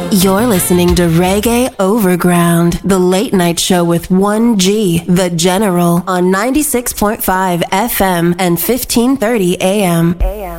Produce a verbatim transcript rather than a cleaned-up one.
You're listening to Reggae Overground, the late night show with one G, the General, on ninety-six point five F M and fifteen thirty A M.